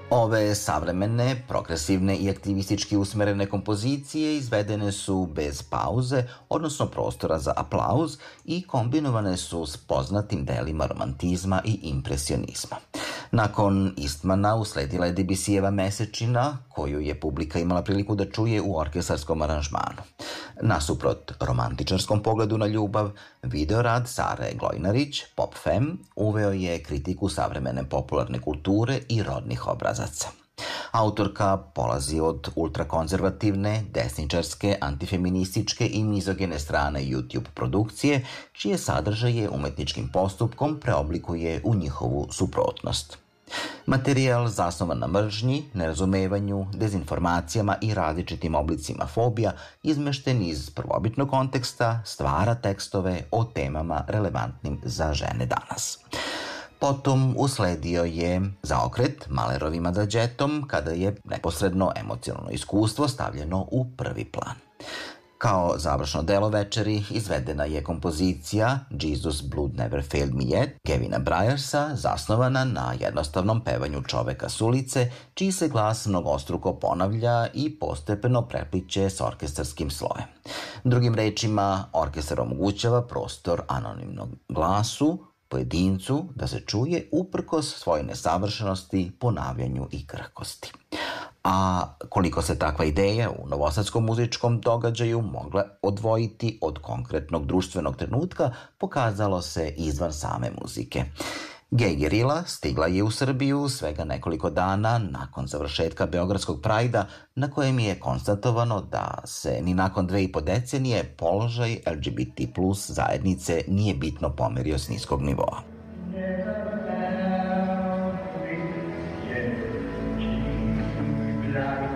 Ove savremene, progresivne i aktivistički usmerene kompozicije izvedene su bez pauze, odnosno prostora za aplauz, i kombinovane su s poznatim delima romantizma i impresionizma. Nakon Eastmana usledila je Debussyjeva Mesečina, koju je publika imala priliku da čuje u orkestarskom aranžmanu. Nasuprot romantičarskom pogledu na ljubav, videorad Sare Glojnarić, Pop Fem, uveo je kritiku savremene popularne kulture i rodnih obrazaca. Autorka polazi od ultrakonzervativne, desničarske, antifeminističke i mizogene strane YouTube produkcije, čije sadržaje umetničkim postupkom preoblikuje u njihovu suprotnost. Materijal zasnovan na mržnji, nerazumevanju, dezinformacijama i različitim oblicima fobija, izmešten iz prvobitnog konteksta, stvara tekstove o temama relevantnim za žene danas. Potom usledio je zaokret Malerovim Adađetom, kada je neposredno emocionalno iskustvo stavljeno u prvi plan. Kao završno delo večeri izvedena je kompozicija Jesus Blood Never Failed Me Yet Gavina Bryarsa, zasnovana na jednostavnom pevanju čoveka s ulice, čiji se glas mnogostruko ponavlja i postepeno prepliće s orkestarskim slojem. Drugim rečima, orkestar omogućava prostor anonimnog glasu, pojedincu, da se čuje uprkos svoje nesavršenosti, ponavljanju i krhkosti. A koliko se takva ideja u novosadskom muzičkom događaju mogla odvojiti od konkretnog društvenog trenutka, pokazalo se izvan same muzike. Gej gerila stigla je u Srbiju svega nekoliko dana nakon završetka Beogradskog Prajda, na kojem je konstatovano da se ni nakon 2,5 decenije položaj LGBT plus zajednice nije bitno pomerio s niskog nivoa. La